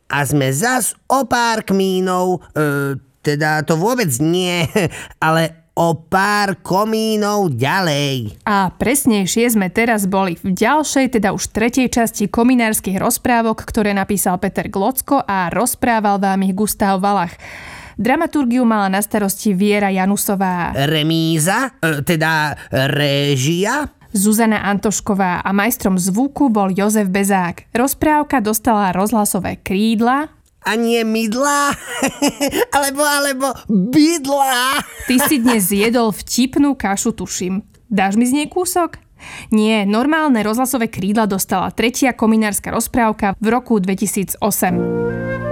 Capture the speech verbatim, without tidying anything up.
a sme zas o pár kmínov, e, teda to vôbec nie, ale o pár komínov ďalej. A presnejšie sme teraz boli v ďalšej, teda už tretej časti kominárskych rozprávok, ktoré napísal Peter Glocko a rozprával vám ich Gustav Valach. Dramaturgiu mala na starosti Viera Janusová. Remíza, e, teda réžia, Zuzana Antošková a majstrom zvuku bol Jozef Bezák. Rozprávka dostala rozhlasové krídla. A nie mydlá, alebo, alebo bydlá. Ty si dnes zjedol vtipnú kašu, tuším. Dáš mi z nej kúsok? Nie, normálne rozhlasové krídla dostala tretia kominárska rozprávka v roku dvetisícosem.